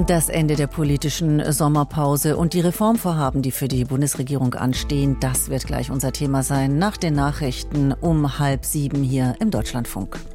Das Ende der politischen Sommerpause und die Reformvorhaben, die für die Bundesregierung anstehen, das wird gleich unser Thema sein nach den Nachrichten um 6:30 hier im Deutschlandfunk.